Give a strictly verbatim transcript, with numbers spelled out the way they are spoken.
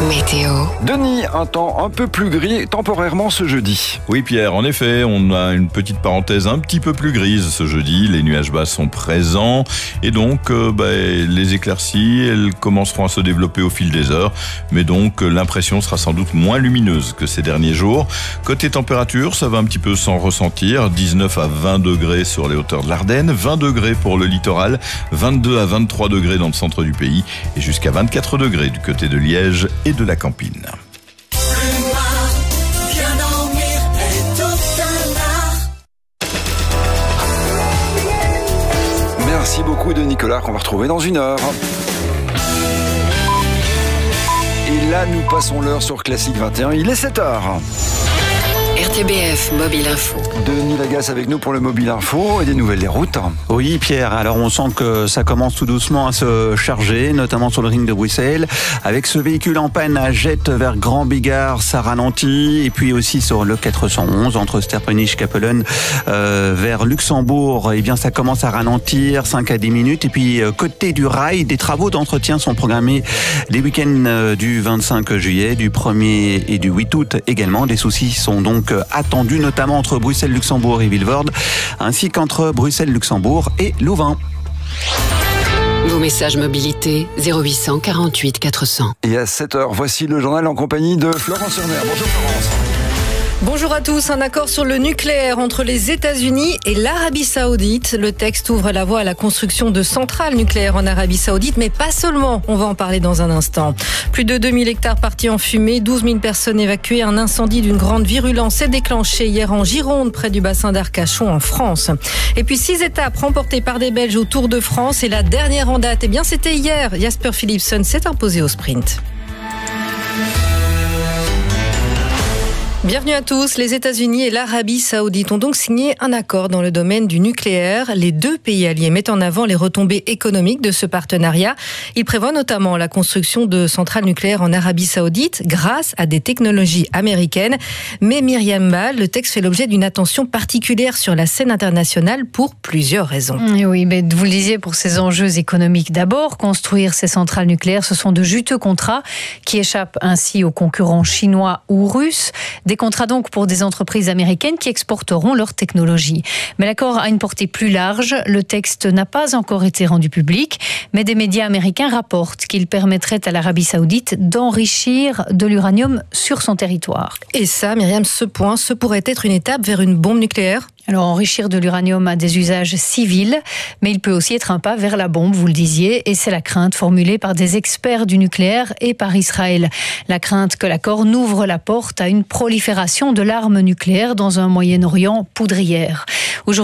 Météo. Denis, un temps un peu plus gris temporairement ce jeudi. Oui Pierre, en effet, on a une petite parenthèse un petit peu plus grise ce jeudi. Les nuages bas sont présents et donc euh, bah, les éclaircies, elles commenceront à se développer au fil des heures. Mais donc euh, l'impression sera sans doute moins lumineuse que ces derniers jours. Côté température, ça va un petit peu s'en ressentir. dix-neuf à vingt degrés sur les hauteurs de l'Ardenne, vingt degrés pour le littoral, vingt-deux à vingt-trois degrés dans le centre du pays et jusqu'à vingt-quatre degrés du côté de Liège et de la Campine. Merci beaucoup de Nicolas qu'on va retrouver dans une heure. Et là, nous passons l'heure sur Classique vingt et un. Il est sept heures. R T B F Mobile Info. Denis Lagasse avec nous pour le Mobile Info et des nouvelles des routes. Oui Pierre, alors on sent que ça commence tout doucement à se charger, notamment sur le ring de Bruxelles. Avec ce véhicule en panne à Jette vers Grand Bigard, ça ralentit. Et puis aussi sur le quatre cent onze entre Sterpenich-Capellen euh, vers Luxembourg, eh bien ça commence à ralentir, cinq à dix minutes. Et puis euh, côté du rail, des travaux d'entretien sont programmés les week-ends euh, du vingt-cinq juillet, du premier et du huit août également. Des soucis sont donc attendu, notamment entre Bruxelles-Luxembourg et Vilvoorde, ainsi qu'entre Bruxelles-Luxembourg et Louvain. Vos messages mobilité zéro huit cent quarante-huit quatre cents. Et à sept heures, voici le journal en compagnie de Florence Surner. Bonjour Florence. Bonjour à tous. Un accord sur le nucléaire entre les États-Unis et l'Arabie Saoudite. Le texte ouvre la voie à la construction de centrales nucléaires en Arabie Saoudite, mais pas seulement. On va en parler dans un instant. Plus de deux mille hectares partis en fumée, douze mille personnes évacuées. Un incendie d'une grande virulence s'est déclenché hier en Gironde, près du bassin d'Arcachon, en France. Et puis six étapes remportées par des Belges au Tour de France. Et la dernière en date, eh bien, c'était hier. Jasper Philipsen s'est imposé au sprint. Bienvenue à tous. Les États-Unis et l'Arabie Saoudite ont donc signé un accord dans le domaine du nucléaire. Les deux pays alliés mettent en avant les retombées économiques de ce partenariat. Ils prévoient notamment la construction de centrales nucléaires en Arabie Saoudite grâce à des technologies américaines. Mais Myriam Ball, le texte fait l'objet d'une attention particulière sur la scène internationale pour plusieurs raisons. Oui, mais vous le disiez, pour ces enjeux économiques d'abord, construire ces centrales nucléaires, ce sont de juteux contrats qui échappent ainsi aux concurrents chinois ou russes. Des contrats donc pour des entreprises américaines qui exporteront leur technologie. Mais l'accord a une portée plus large. Le texte n'a pas encore été rendu public, mais des médias américains rapportent qu'il permettrait à l'Arabie Saoudite d'enrichir de l'uranium sur son territoire. Et ça, Myriam, ce point, ce pourrait être une étape vers une bombe nucléaire ? Alors, enrichir de l'uranium a des usages civils, mais il peut aussi être un pas vers la bombe, vous le disiez, et c'est la crainte formulée par des experts du nucléaire et par Israël. La crainte que l'accord n'ouvre la porte à une prolifération de l'arme nucléaire dans un Moyen-Orient poudrière. Aujourd'hui,